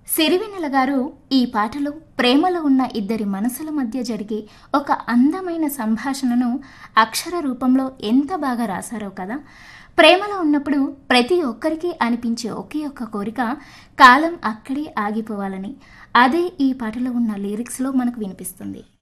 సిరివెన్నెల గారు ఈ పాటలో ప్రేమలో ఉన్న ఇద్దరి మనసుల మధ్య జరిగే ఒక అందమైన సంభాషణను అక్షర రూపంలో ఎంత బాగా రాశారో కదా. ప్రేమలో ఉన్నప్పుడు ప్రతి ఒక్కరికి అనిపించే ఒకే ఒక్క కోరిక కాలం అక్కడే ఆగిపోవాలని. అదే ఈ పాటలో ఉన్న లిరిక్స్లో మనకు వినిపిస్తుంది.